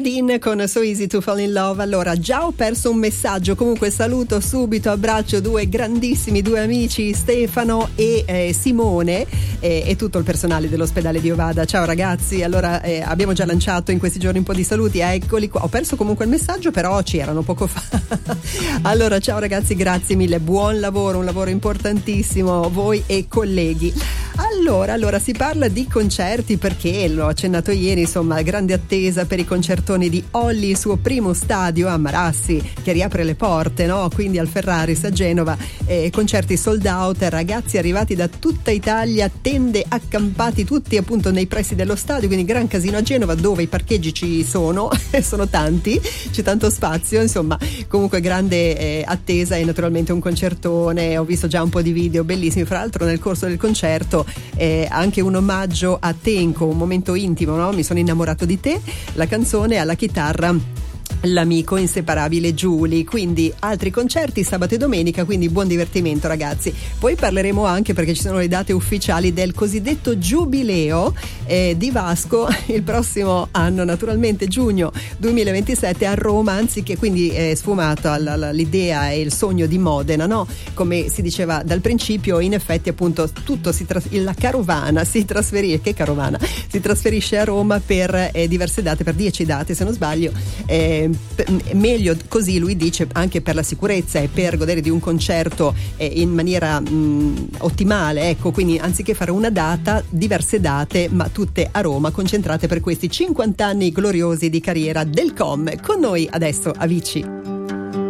Dean con So Easy to Fall in Love. Allora, già ho perso un messaggio, comunque saluto subito, abbraccio due amici, Stefano e Simone, e tutto il personale dell'ospedale di Ovada. Ciao ragazzi, allora abbiamo già lanciato in questi giorni un po' di saluti, eccoli qua. Ho perso comunque il messaggio, però c'erano poco fa. Allora, ciao ragazzi, grazie mille, buon lavoro, un lavoro importantissimo, voi e colleghi. Allora si parla di concerti, perché l'ho accennato ieri, insomma, grande attesa per i concertoni di Olly, il suo primo stadio a Marassi che riapre le porte, no? Quindi al Ferraris a Genova, concerti sold out, ragazzi arrivati da tutta Italia, tende accampati tutti appunto nei pressi dello stadio, quindi gran casino a Genova, dove i parcheggi ci sono sono tanti, c'è tanto spazio, insomma, comunque grande attesa, e naturalmente un concertone. Ho visto già un po' di video bellissimi, fra l'altro nel corso del concerto anche un omaggio a Tenco, un momento intimo, no? Mi sono innamorato di te, la canzone, alla chitarra l'amico inseparabile Giuli. Quindi altri concerti sabato e domenica, quindi buon divertimento ragazzi. Poi parleremo anche, perché ci sono le date ufficiali, del cosiddetto giubileo di Vasco il prossimo anno, naturalmente giugno 2027 a Roma, anziché, quindi sfumata l'idea e il sogno di Modena, no? Come si diceva dal principio, in effetti appunto tutto la carovana si trasferisce a Roma per diverse date, per 10 date se non sbaglio, meglio così, lui dice, anche per la sicurezza e per godere di un concerto in maniera ottimale, ecco. Quindi anziché fare una data, diverse date, ma tutte a Roma, concentrate per questi 50 anni gloriosi di carriera del Com. Con noi adesso Avicii.